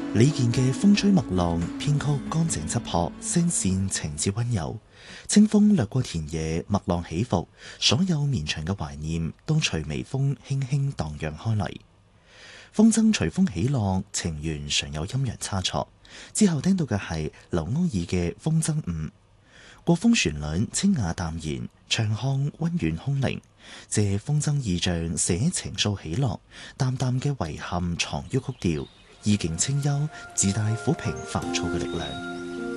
李健嘅風吹麥浪，編曲乾淨質樸，聲線情致溫柔。清風掠過田野，麥浪起伏，所有綿長嘅懷念都隨微風輕輕蕩漾開嚟。風箏隨風起落，情緣常有陰陽差錯。之後聽到嘅係劉歐爾嘅風箏舞，國風旋律清雅淡然，唱腔溫軟空靈，借風箏意象寫情愫起落，淡淡嘅遺憾藏於曲調，意境清幽，自帶撫平煩躁嘅力量。